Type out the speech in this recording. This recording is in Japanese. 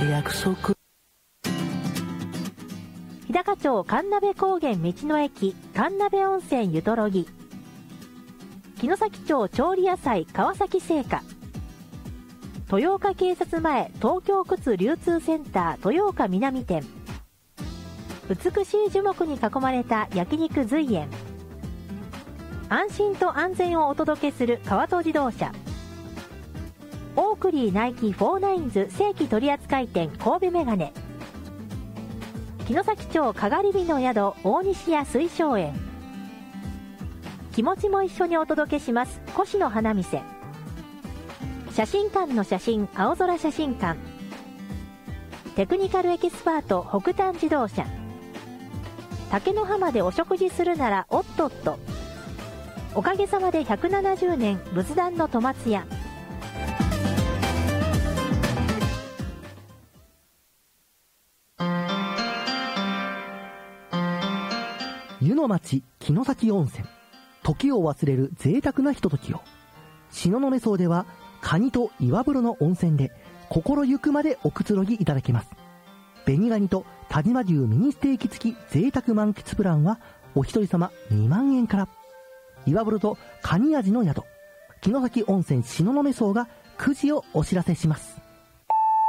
約束。 日高町神鍋高原道の駅神鍋温泉ゆとろぎ、城崎町調理野菜川崎製菓、豊岡警察前東京靴流通センター豊岡南店、美しい樹木に囲まれた焼肉随園、安心と安全をお届けする川戸自動車、オークリーナイキフォーナインズ正規取扱店神戸メガネ、城崎町かがり火の宿大西屋水晶園、気持ちも一緒にお届けします越の花店、写真館の写真青空写真館、テクニカルエキスパート北丹自動車、竹の浜でお食事するならおっとっと、おかげさまで170年仏壇の戸松屋。 湯の町城崎温泉、時を忘れる贅沢なひとときを。東雲荘ではカニと岩風呂の温泉で心ゆくまでおくつろぎいただけます。紅ガニと但馬牛ミニステーキ付き贅沢満喫プランはお一人様2万円から。岩風呂とカニ味の宿、城崎温泉東雲荘が9時をお知らせします。